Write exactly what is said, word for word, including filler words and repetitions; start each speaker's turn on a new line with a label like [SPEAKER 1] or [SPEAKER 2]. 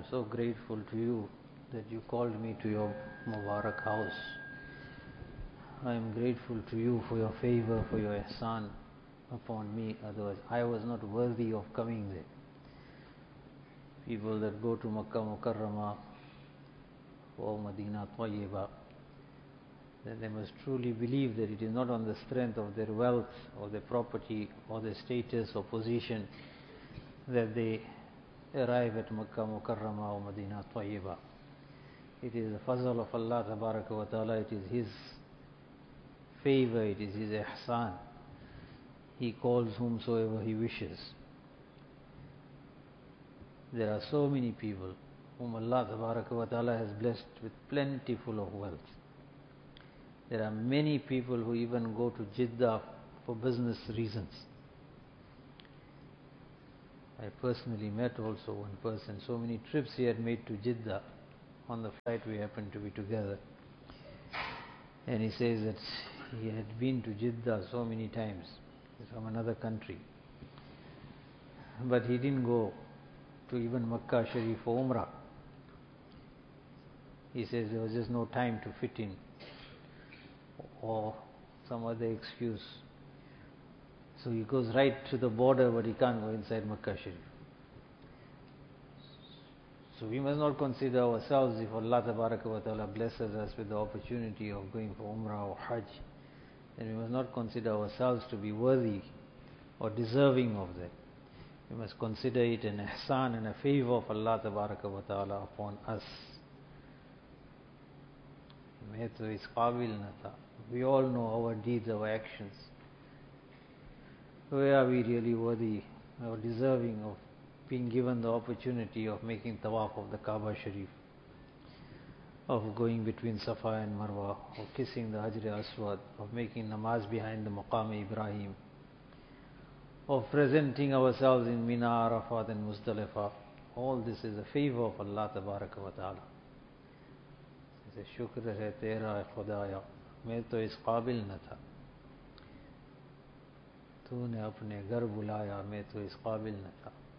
[SPEAKER 1] so grateful to you that you called me to your Mubarak house. I am grateful to you for your favor, for your ihsan upon me. Otherwise, I was not worthy of coming there. People that go to Makkah Mukarramah or Medina Tayyibah, then they must truly believe that it is not on the strength of their wealth or their property or their status or position that they arrive at Makkah Mukarramah or Medina Tayyibah. It is the fazl of Allah Tabaraka wa Ta'ala, it is His favor, it is His ihsan. He calls whomsoever He wishes. There are so many people whom Allah Tabaraka wa Ta'ala has blessed with plentiful of wealth. There are many people who even go to Jeddah for business reasons. I personally met also one person, so many trips he had made to Jeddah. On the flight we happened to be together. And he says that he had been to Jeddah so many times from another country. But he didn't go to even Makkah Sharif for Umrah. He says there was just no time to fit in or some other excuse. So he goes right to the border, but he can't go inside Makkah Sharif. So we must not consider ourselves, if Allah Tabaraka wa Ta'ala blesses us with the opportunity of going for Umrah or Hajj, then we must not consider ourselves to be worthy or deserving of that. We must consider it an ihsan and a favor of Allah Tabaraka wa Ta'ala upon us. We all know our deeds, our actions. Where are we really worthy or deserving of being given the opportunity of making tawaf of the Kaaba Sharif, of going between Safa and Marwa, of kissing the Hajr Aswad, of making namaz behind the Maqam Ibrahim, of presenting ourselves in Mina, Arafat and Muzdalifah. All this is a favor of Allah Tabaraka wa Ta'ala. It's a shukr hai tera khudaya, main to is qabil na tha. तूने अपने घर बुलाया, मैं तो इस काबिल न था.